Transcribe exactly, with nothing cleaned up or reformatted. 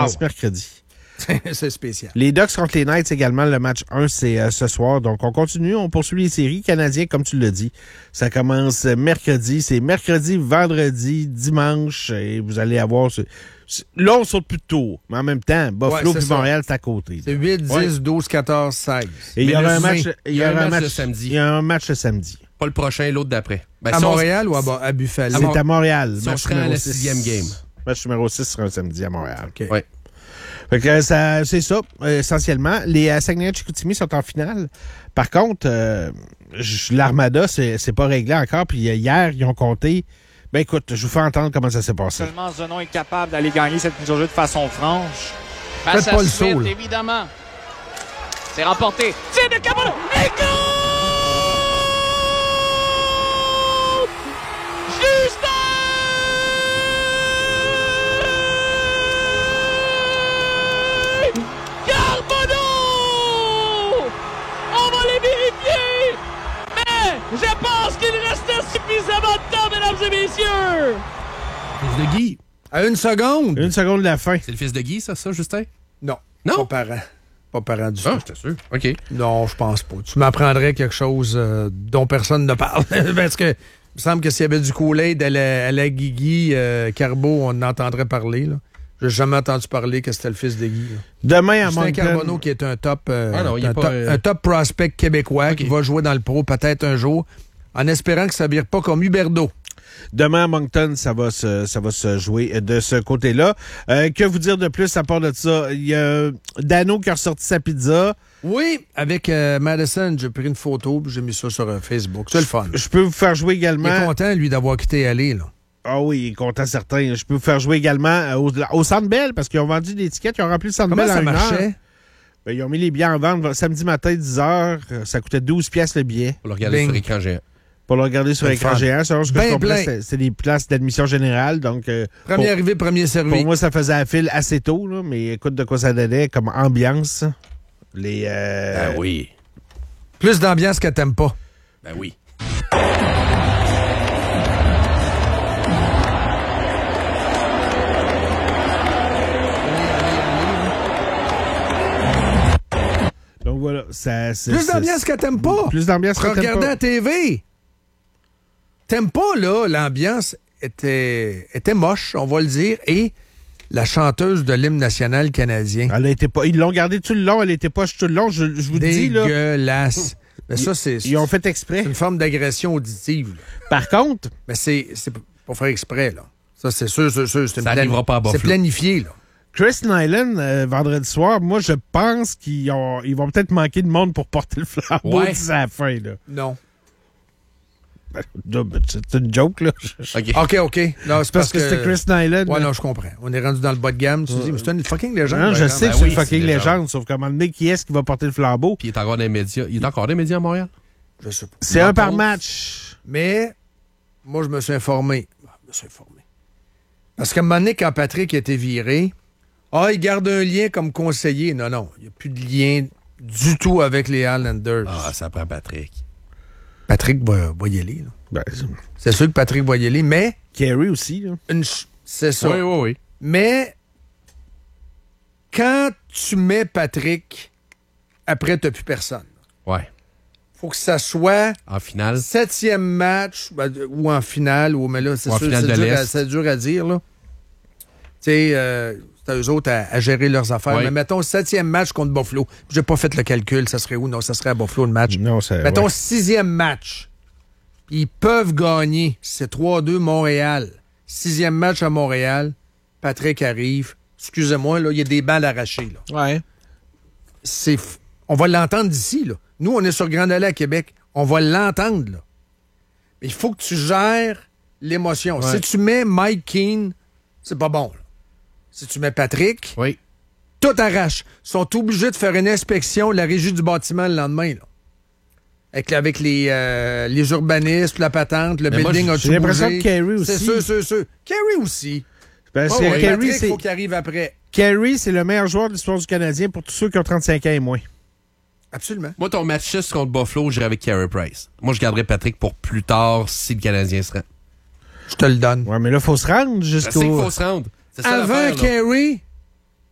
wow. ce mercredi. C'est spécial. Les Ducks contre les Knights également, le match un, c'est euh, ce soir. Donc, on continue, on poursuit les séries. Canadiens, comme tu l'as dit, ça commence mercredi. C'est mercredi, vendredi, dimanche. Et vous allez avoir... Ce... Là, on saute plus tôt. Mais en même temps, Buffalo ouais, puis Montréal, c'est à côté. C'est huit, dix, ouais. douze, quatorze, seize. Et il y aura un match, il y a un match le samedi. Il y a un match le samedi. Pas le prochain, l'autre d'après. Ben, à si Montréal on... ou à, à Buffalo? C'est à Montréal. Si on serait à la sixième game. Match numéro six sera un samedi à Montréal. OK. Ouais. Fait que ça, c'est ça, euh, essentiellement. Les euh, Saguenay-Chicoutimi sont en finale. Par contre, euh, l'Armada, c'est, c'est pas réglé encore. Puis hier, ils ont compté. Ben écoute, je vous fais entendre comment ça s'est passé. Seulement Zenon est capable d'aller gagner cette mise au jeu de façon franche. Faites pas le saut, là. Évidemment. C'est remporté. C'est de Cabono. Et goal! Justin! Je pense qu'il restait suffisamment de temps, mesdames et messieurs! Fils de Guy. À une seconde. Une seconde de la fin. C'est le fils de Guy, ça, ça, Justin? Non. Non? Pas parent. Pas parent du ah, tout. j'étais sûr. OK. Non, je pense pas. Tu m'apprendrais quelque chose euh, dont personne ne parle. Parce que, il me semble que s'il y avait du Kool-Aid à la, à la Guigui, euh, Carbo, on en entendrait parler, là. J'ai jamais entendu parler que c'était le fils de Guy. Là. Demain à Justin Moncton. Carbonneau qui est un top, euh, ah non, il un, est pas, top euh... un top prospect québécois okay. qui va jouer dans le pro peut-être un jour, en espérant que ça ne vire pas comme Huberdeau. Demain à Moncton, ça va se, ça va se jouer de ce côté-là. Euh, que vous dire de plus à part de ça? Il y a Dano qui a ressorti sa pizza. Oui, avec euh, Madison, j'ai pris une photo et j'ai mis ça sur euh, Facebook. C'est le fun. Je peux vous faire jouer également... Il est content, lui, d'avoir quitté Aller, là. Ah oui, il est content certain. Je peux vous faire jouer également au, au Centre Bell parce qu'ils ont vendu des tickets, ils ont rempli le Centre Bell en une heure. Comment ça marchait? Ben, ils ont mis les billets en vente samedi matin, dix heures. Ça coûtait douze piastres le billet. Pour le regarder Bing. Sur écran géant. Pour le regarder sur écran géant. Selon ce que je comprends, c'est, c'est des places d'admission générale. Donc, euh, premier pour, arrivé, premier servi. Pour moi, ça faisait la file assez tôt, là, mais écoute de quoi ça donnait comme ambiance. Les, euh... Ben oui. Plus d'ambiance que t'aimes pas. Ben oui. Donc voilà, ça, c'est, plus c'est, d'ambiance c'est, que t'aimes pas. Plus d'ambiance que t'aimes pas. Regarder la T V. T'aimes pas, là, l'ambiance était, était moche, on va le dire, et la chanteuse de l'hymne national canadien. Elle a été pas, ils l'ont gardée tout le long, elle était poche tout le long, je, je vous dis, là. Dégueulasse. Mais ça, c'est... Ils ont fait exprès. C'est une forme d'agression auditive. Là. Par contre... Mais c'est, c'est pour faire exprès, là. Ça, c'est sûr, c'est sûr. C'est ça n'arrivera plan... pas à Buffalo. C'est planifié, là. Chris Nyland, euh, vendredi soir, moi, je pense qu'ils ont, ils vont peut-être manquer de monde pour porter le flambeau ouais. d'ici à la fin, là. Non. Ben, c'est une joke, là. OK, OK. OK. Non, c'est parce, parce que, que c'était Chris Nyland. Ouais, non, je comprends. On est rendu dans le bas de gamme. Tu te dis, mais c'est une fucking légende. Non, je sais ben que c'est oui, une fucking légende, légende, sauf qu'à un moment donné, qui est-ce qui va porter le flambeau? Puis il est encore des médias. Il est encore des médias à Montréal? Je sais pas. C'est un par match. Mais, moi, je me suis informé. Je me suis informé. Parce qu'à un moment donné, quand Patrick a été viré, ah, il garde un lien comme conseiller. Non, non, il n'y a plus de lien du tout avec les Highlanders. Ah, ça prend Patrick. Patrick va, va y aller, là. Ben, c'est sûr que Patrick va y aller, mais... Kerry aussi, là. Une ch- c'est ça. Oui, oui, oui. Mais, quand tu mets Patrick, après, t'as plus personne. Ouais. Faut que ça soit... En finale. Septième match, ben, ou en finale, ou, mais là, c'est, sûr, c'est, dur à, c'est dur à dire, là. Tu sais, euh, c'est à eux autres à, à gérer leurs affaires. Ouais. Mais mettons, septième match contre Buffalo. J'ai pas fait le calcul, ça serait où? Non, ça serait à Buffalo, le match. Non, c'est... Mettons, ouais. sixième match. Ils peuvent gagner. C'est trois deux Montréal. Sixième match à Montréal. Patrick arrive. Excusez-moi, là, il y a des balles arrachées, là. Ouais. C'est... On va l'entendre d'ici, là. Nous, on est sur Grand Allée à Québec. On va l'entendre, là. Mais il faut que tu gères l'émotion. Ouais. Si tu mets Mike Keane, c'est pas bon, là. Si tu mets Patrick, oui. tout arrache. Ils sont obligés de faire une inspection de la régie du bâtiment le lendemain, là. Avec, avec les, euh, les urbanistes, la patente, le mais building moi, a tout j'ai l'impression bougé. que Kerry aussi. C'est sûr, c'est sûr. Kerry aussi. Parce oh, que ouais, Kerry, Patrick, c'est... faut qu'il arrive après. Kerry, c'est le meilleur joueur de l'histoire du Canadien pour tous ceux qui ont trente-cinq ans et moins. Absolument. Moi, ton match six contre Buffalo, j'irais avec Carey Price. Moi, je garderais Patrick pour plus tard si le Canadien se rend. Je te le donne. Ouais, mais là, il faut se rendre jusqu'au... Je sais qu'il faut se rendre. C'est ça Avant l'affaire, Kerry,